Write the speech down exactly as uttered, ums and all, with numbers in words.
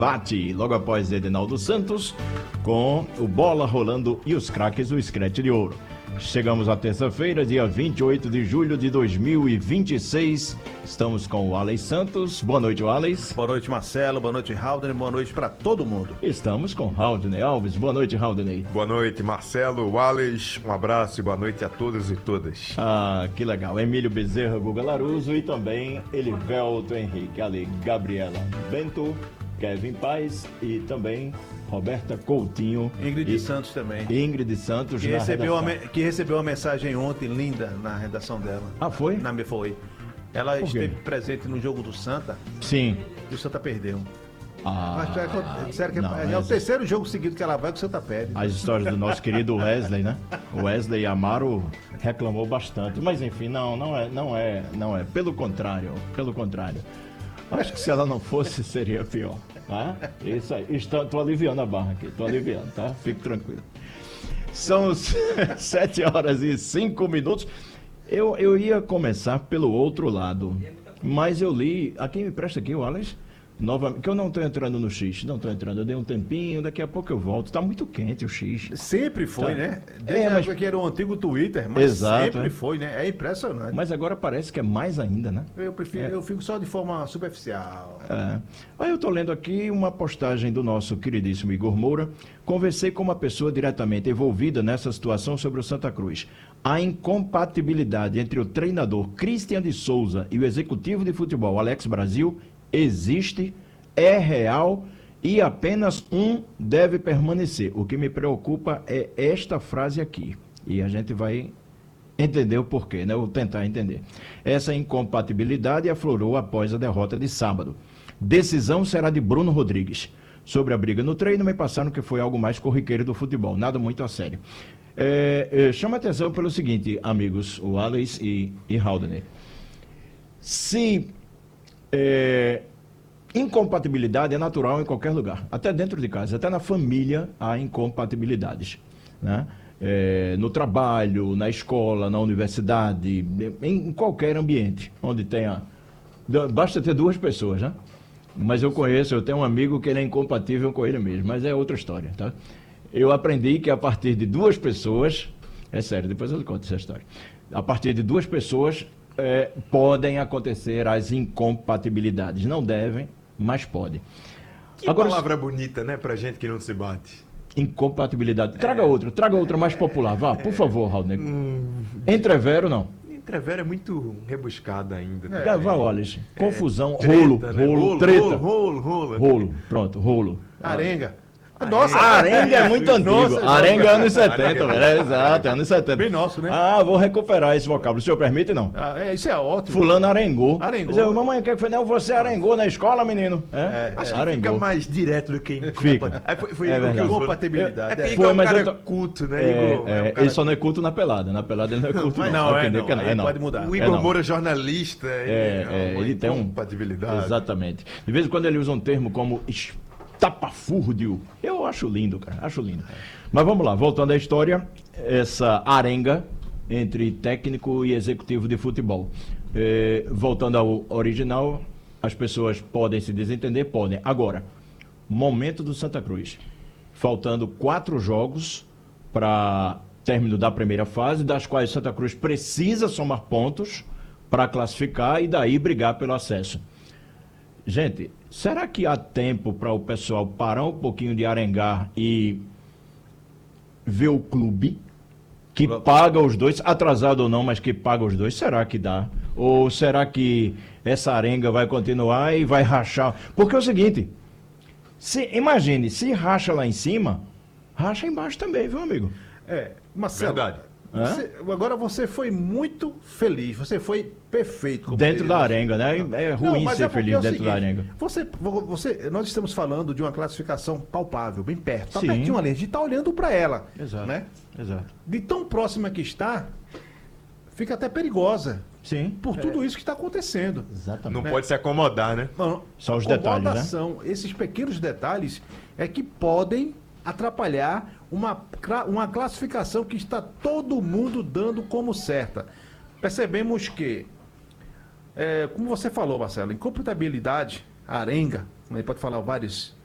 Bate, logo após Edenaldo Santos, com o Bola Rolando e os craques do Scratch de Ouro. Chegamos à terça-feira, dia vinte e oito de julho de dois mil e vinte e seis. Estamos com o Alex Santos. Boa noite, Alex. Boa noite, Marcelo. Boa noite, Haldner. Boa noite para todo mundo. Estamos com Haldner Alves. Boa noite, Haldner. Boa noite, Marcelo, Alex. Um abraço e boa noite a todos e todas. Ah, que legal. Emílio Bezerra, Guga Laruso e também Elivelto Henrique, ali, Gabriela Bento, Kevin Paz e também Roberta Coutinho. Ingrid e Santos também. Ingrid Santos Que na recebeu, a, redação. me- que recebeu uma mensagem ontem linda na redação dela. Ah, foi? Na me foi. Ela Por quê? esteve presente no jogo do Santa Sim. e o Santa perdeu. Ah, Mas é, disseram que não, é, é mas o terceiro jogo seguido que ela vai que o Santa perde. as histórias do nosso querido Wesley, né? O Wesley Amaro reclamou bastante. Mas enfim, não, não é, não é, não é. Pelo contrário, pelo contrário. Acho que se ela não fosse, seria pior. Tá? Isso aí. Estou, tô aliviando a barra aqui, tô aliviando, tá? Fique tranquilo. São sete horas e cinco minutos. Eu, eu ia começar pelo outro lado, mas eu li. A quem me presta aqui, o Alex? Novamente, que eu não estou entrando no X, não estou entrando, eu dei um tempinho, daqui a pouco eu volto. Está muito quente o X. Sempre foi, Tá. né? Desde É, a mas- época que era o antigo Twitter, mas Exato, sempre é. foi, né? É impressionante. Mas agora parece que é mais ainda, né? Eu prefiro, É. eu fico só de forma superficial. É. Aí eu estou lendo aqui uma postagem do nosso queridíssimo Igor Moura. Conversei com uma pessoa diretamente envolvida nessa situação sobre o Santa Cruz. A incompatibilidade entre o treinador Christian de Souza e o executivo de futebol Alex Brasil existe, é real e apenas um deve permanecer. O que me preocupa é esta frase aqui. E a gente vai entender o porquê, né? Ou tentar entender. Essa incompatibilidade aflorou após a derrota de sábado. Decisão será de Bruno Rodrigues. Sobre a briga no treino, me passaram que foi algo mais corriqueiro do futebol, nada muito a sério. É, é, chama atenção pelo seguinte, amigos, o Alex e, e Haldner. Se é, incompatibilidade é natural em qualquer lugar, até dentro de casa, até na família há incompatibilidades, né? É, no trabalho, na escola, na universidade, em qualquer ambiente onde tenha. Basta ter duas pessoas, né? Mas eu conheço, eu tenho um amigo que ele é incompatível com ele mesmo, mas é outra história, tá? Eu aprendi que a partir de duas pessoas, é sério, depois eu lhe conto essa história. A partir de duas pessoas é, podem acontecer as incompatibilidades. Não devem, mas podem. Que Agora, palavra bonita, né, pra gente que não se bate. incompatibilidade. Traga outra, traga outra mais popular. Vá, por favor, Raul. Entrevero, não. Entrevero é muito rebuscada ainda. né? É, Vá, olha, confusão, Treta, rolo, né? rolo, treta. Rolo, rolo, rolo. Rolo, pronto, rolo. Arenga. Nossa, Arenga é muito antigo. Nossa, Arenga é anos setenta, Arenga. velho. É, exato, é anos setenta. Bem nosso, né? Ah, vou recuperar esse vocábulo. O senhor permite, não? Ah, é, isso é ótimo. Fulano arengou. Arengou. Dizer, mamãe, o que foi? Não, você arengou na escola, menino. É, Acho que arengou. fica mais direto do que Fica. Aí foi, foi É o que verdade. usou. Compatibilidade. É porque É. Igor Foi, é um mas cara eu tô- culto, né, É, Igor? é, É um cara- ele só não é culto na pelada. Na pelada ele não é culto, Mas não. não, Vai é entender não. que Aí não. pode mudar. O É, Igor não. Moura, jornalista, É, é, uma ele tem um. incompatibilidade. Exatamente. De vez em quando ele usa um termo como estapafúrdio. Eu acho lindo, cara. Acho lindo. Mas vamos lá, voltando à história, essa arenga entre técnico e executivo de futebol. É, voltando ao original, as pessoas podem se desentender? Podem. Agora, momento do Santa Cruz. Faltando quatro jogos para término da primeira fase, das quais Santa Cruz precisa somar pontos para classificar e daí brigar pelo acesso. Gente, será que há tempo para o pessoal parar um pouquinho de arengar e ver o clube que paga os dois, atrasado ou não, mas que paga os dois? Será que dá? Ou será que essa arenga vai continuar e vai rachar? Porque é o seguinte, se, imagine, se racha lá em cima, racha embaixo também, viu, amigo? É, Marcelo, Verdade. você- agora você foi muito feliz, você foi perfeito. como Dentro diz. da arenga, né? É ruim Não, mas ser é porque feliz é o dentro da seguinte, arenga. Você, você, nós estamos falando de uma classificação palpável, bem perto. Está Sim. pertinho ali, a gente está olhando para ela. Exato. Né? Exato. De tão próxima que está, fica até perigosa Sim. por tudo isso que está acontecendo. Exatamente. Não pode se acomodar, né? Não, Só os a detalhes, né? acomodação, esses pequenos detalhes é que podem atrapalhar uma, cla- uma classificação que está todo mundo dando como certa. Percebemos que, é, como você falou, Marcelo, incompatibilidade, arenga, a gente pode falar vários